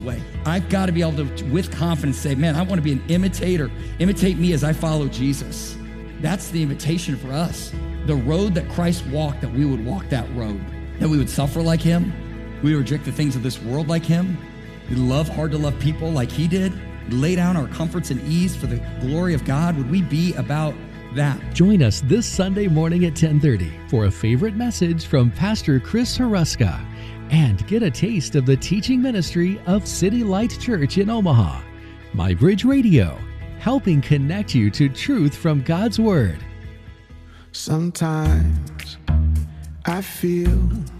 way. I've got to be able to, with confidence, say, man, I want to be an imitator. Imitate me as I follow Jesus. That's the invitation for us. The road that Christ walked, that we would walk that road, that we would suffer like him. We would reject the things of this world like him. We love hard to love people like he did. We lay down our comforts and ease for the glory of God. Would we be about that? Join us this Sunday morning at 10:30 for a favorite message from Pastor Chris Haruska, and get a taste of the teaching ministry of City Light Church in Omaha. My Bridge Radio, helping connect you to truth from God's Word. Sometimes I feel